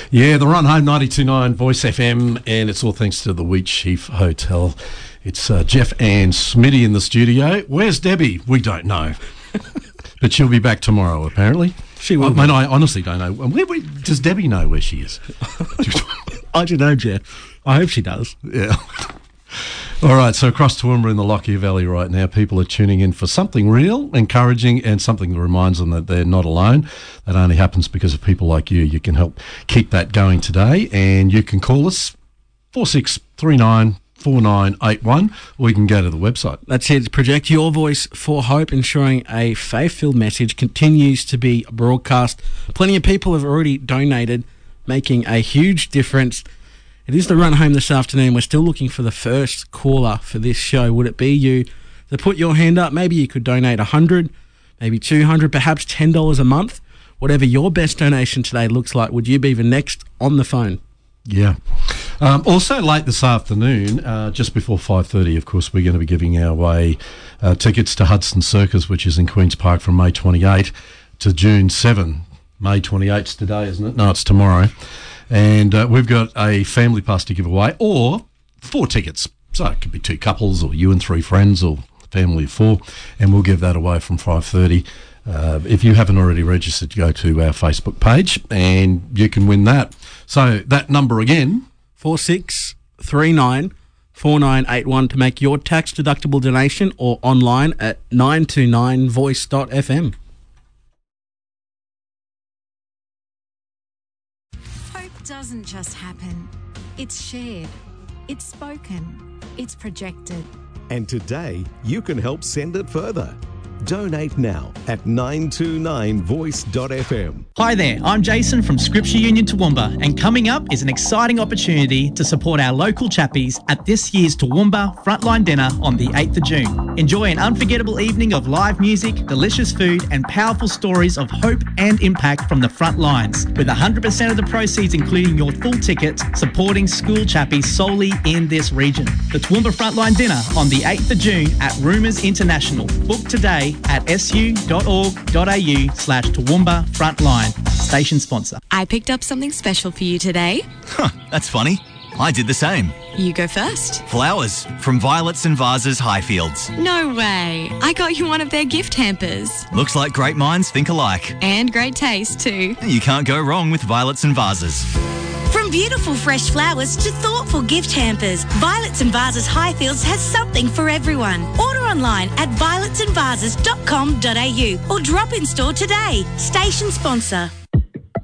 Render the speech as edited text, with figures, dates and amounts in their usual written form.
Yeah, the Run Home 92.9 Voice FM, and it's all thanks to the Wheatsheaf Hotel. It's Jeff and Smitty in the studio. Where's Debbie? We don't know. But she'll be back tomorrow, apparently. She will. I honestly don't know. Does Debbie know where she is? I don't know, Jeff. I hope she does. Yeah. All right, so across Toowoomba in the Lockyer Valley right now, people are tuning in for something real, encouraging, and something that reminds them that they're not alone. That only happens because of people like you. You can help keep that going today, and you can call us 4639 4981, or you can go to the website. That's it. Project your voice for hope, ensuring a faith-filled message continues to be broadcast. Plenty of people have already donated, making a huge difference. It is the Run Home this afternoon. We're still looking for the first caller for this show. Would it be you to put your hand up? Maybe you could donate $100, maybe $200, perhaps $10 a month. Whatever your best donation today looks like, would you be the next on the phone? Yeah. Also late this afternoon, just before 5:30, of course, we're going to be giving away tickets to Hudson Circus, which is in Queen's Park from May 28 to June 7. May 28's today, isn't it? No, it's tomorrow. And we've got a family pass to give away, or 4 tickets. So it could be 2 couples, or you and 3 friends, or family of 4, and we'll give that away from 5:30. If you haven't already registered, go to our Facebook page, and you can win that. So that number again, 4639 4981 to make your tax-deductible donation, or online at 929voice.fm. Doesn't just happen. It's shared. It's spoken. It's projected. And today, you can help send it further. Donate now at 929voice.fm. Hi there, I'm Jason from Scripture Union Toowoomba, and coming up is an exciting opportunity to support our local chappies at this year's Toowoomba Frontline Dinner on the 8th of June. Enjoy an unforgettable evening of live music, delicious food, and powerful stories of hope and impact from the front lines, with 100% of the proceeds, including your full ticket, supporting school chappies solely in this region. The Toowoomba Frontline Dinner on the 8th of June at Rumours International. Book today at su.org.au/Toowoomba Frontline. Station sponsor. I picked up something special for you today. Huh, that's funny. I did the same. You go first. Flowers from Violets and Vases Highfields. No way. I got you one of their gift hampers. Looks like great minds think alike. And great taste too. You can't go wrong with Violets and Vases. From beautiful fresh flowers to thoughtful gift hampers, Violets and Vases Highfields has something for everyone. Order online at violetsandvases.com.au or drop in store today. Station sponsor.